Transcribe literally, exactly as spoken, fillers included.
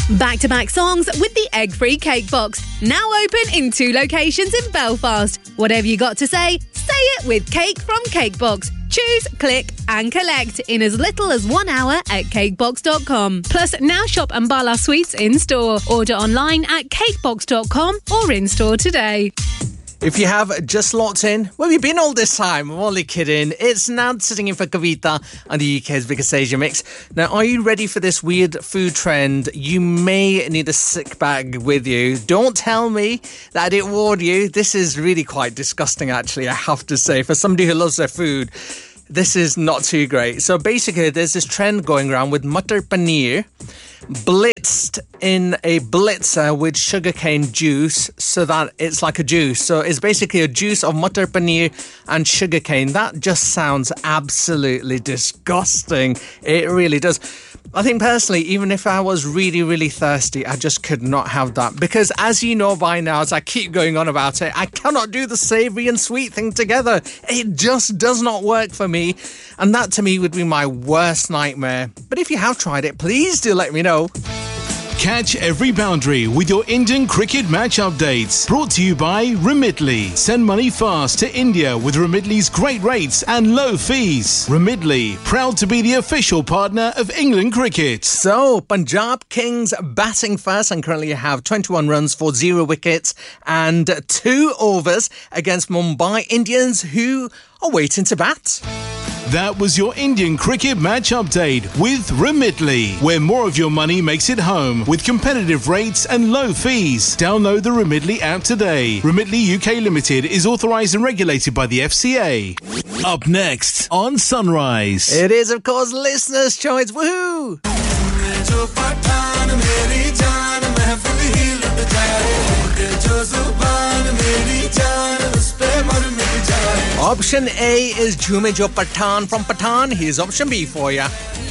Back-to-back songs with the egg-free cake box. Now open in two locations in Belfast. Whatever you got to say, say it with Cake from Cakebox. Choose, click and collect in as little as one hour at cakebox dot com. Plus, now shop Ambala Sweets in-store. Order online at cakebox dot com or in-store today. If you have just locked in, where have you been all this time? I'm only kidding. It's Nad sitting in for Kavita on the U K's biggest Asia mix. Now, are you ready for this weird food trend? You may need a sick bag with you. Don't tell me that I didn't warn you. This is really quite disgusting, actually, I have to say. For somebody who loves their food, this is not too great. So basically, there's this trend going around with Matar Paneer blitzed in a blitzer with sugarcane juice so that it's like a juice. So it's basically a juice of Matar Paneer and sugarcane. That just sounds absolutely disgusting. It really does. I think personally, even if I was really, really thirsty, I just could not have that. Because as you know by now, as I keep going on about it, I cannot do the savoury and sweet thing together. It just does not work for me. And that to me would be my worst nightmare. But if you have tried it, please do let me know. Catch every boundary with your Indian cricket match updates. Brought to you by Remitly. Send money fast to India with Remitly's great rates and low fees. Remitly, proud to be the official partner of England cricket. So, Punjab Kings batting first and currently have twenty-one runs for zero wickets and two overs against Mumbai Indians, who are waiting to bat. That was your Indian cricket match update with Remitly, where more of your money makes it home with competitive rates and low fees. Download the Remitly app today. Remitly U K Limited is authorised and regulated by the F C A. Up next on Sunrise. It is, of course, listeners' choice. Woohoo! Option A is Jhume Jo Pathaan from Pathaan. Here's option B for you.